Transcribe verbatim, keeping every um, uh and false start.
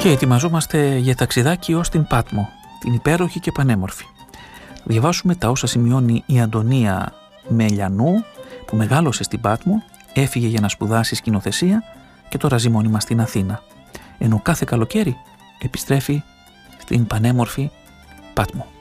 Και ετοιμαζόμαστε για ταξιδάκι ως την Πάτμο, την υπέροχη και πανέμορφη. Διαβάσουμε τα όσα σημειώνει η Αντωνία Μελιανού, που μεγάλωσε στην Πάτμο, έφυγε για να σπουδάσει σκηνοθεσία και τώρα ζει μόνιμα στην Αθήνα. Ενώ κάθε καλοκαίρι επιστρέφει στην πανέμορφη Πάτμο.